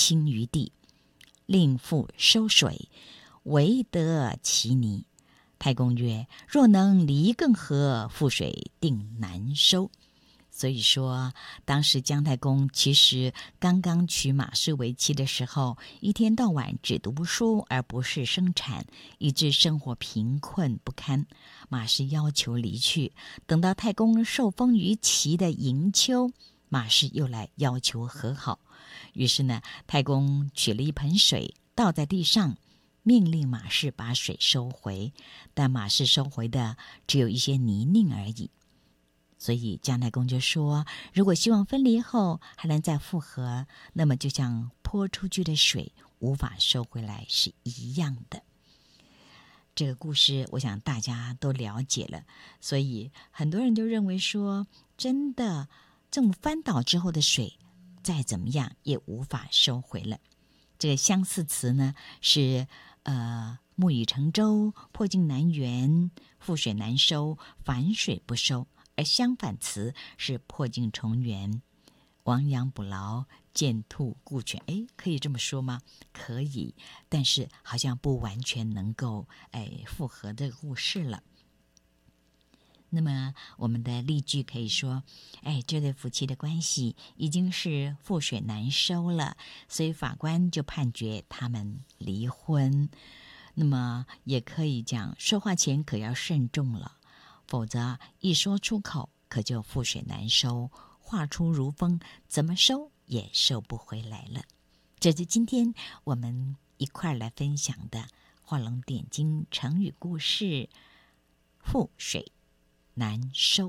倾于地，令复收水，唯得其泥。太公曰：若能离更河，覆水定难收。所以说，当时姜太公其实刚刚娶马氏为妻的时候，一天到晚只读书而不是生产，以致生活贫困不堪。马氏要求离去，等到太公受封于齐的迎秋，马氏又来要求和好。于是呢，太公取了一盆水倒在地上，命令马氏把水收回，但马氏收回的只有一些泥泞而已。所以姜太公就说，如果希望分离后还能再复合，那么就像泼出去的水无法收回来是一样的。这个故事我想大家都了解了，所以很多人都认为说，真的这种翻倒之后的水再怎么样也无法收回了。这个相似词呢是木已成舟，破镜难圆，覆水难收，反水不收。而相反词是破镜重圆，亡羊补牢，见兔顾犬。可以这么说吗？可以，但是好像不完全能够符合这个故事了。那么我们的例句可以说，这对夫妻的关系已经是覆水难收了，所以法官就判决他们离婚。那么也可以讲，说话前可要慎重了，否则一说出口可就覆水难收，话出如风，怎么收也收不回来了。这是今天我们一块来分享的画龙点睛成语故事，覆水难收。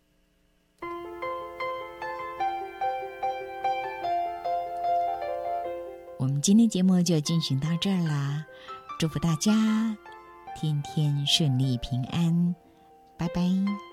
我们今天节目就进行到这儿啦，祝福大家天天顺利平安，拜拜。